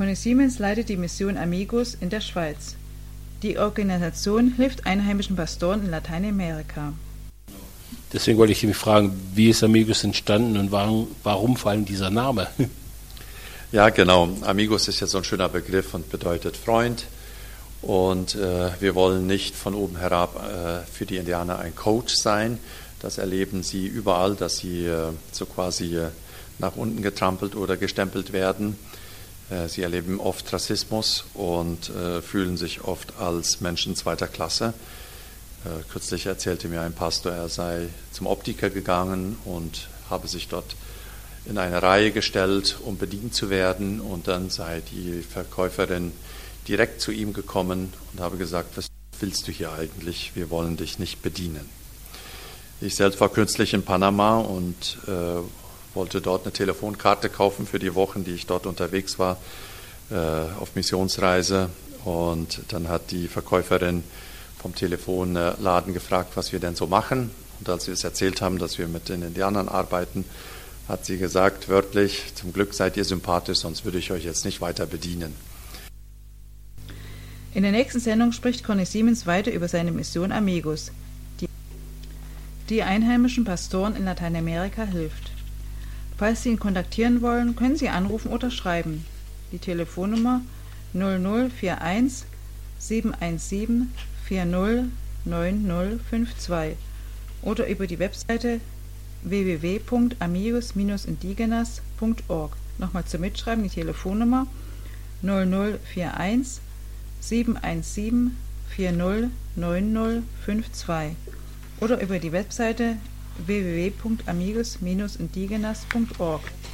Siemens leitet die Mission Amigos in der Schweiz. Die Organisation hilft einheimischen Pastoren in Lateinamerika. Deswegen wollte ich mich fragen, wie ist Amigos entstanden und warum vor allem dieser Name? Ja, genau. Amigos ist ja so ein schöner Begriff und bedeutet Freund. Und wir wollen nicht von oben herab für die Indianer ein Coach sein. Das erleben sie überall, dass sie so quasi nach unten getrampelt oder gestempelt werden. Sie erleben oft Rassismus und fühlen sich oft als Menschen zweiter Klasse. Kürzlich erzählte mir ein Pastor, er sei zum Optiker gegangen und habe sich dort in eine Reihe gestellt, um bedient zu werden. Und dann sei die Verkäuferin direkt zu ihm gekommen und habe gesagt, was willst du hier eigentlich? Wir wollen dich nicht bedienen. Ich selbst war kürzlich in Panama und wollte dort eine Telefonkarte kaufen für die Wochen, die ich dort unterwegs war, auf Missionsreise. Und dann hat die Verkäuferin vom Telefonladen gefragt, was wir denn so machen. Und als wir es erzählt haben, dass wir mit den Indianern arbeiten, hat sie gesagt, wörtlich, zum Glück seid ihr sympathisch, sonst würde ich euch jetzt nicht weiter bedienen. In der nächsten Sendung spricht Conny Siemens weiter über seine Mission Amigos, die einheimischen Pastoren in Lateinamerika hilft. Falls Sie ihn kontaktieren wollen, können Sie anrufen oder schreiben. Die Telefonnummer 0041 717 409052 oder über die Webseite www.amigos-indigenas.org. Nochmal zum Mitschreiben die Telefonnummer 0041 717 409052 oder über die Webseite www.amigos-indigenas.org.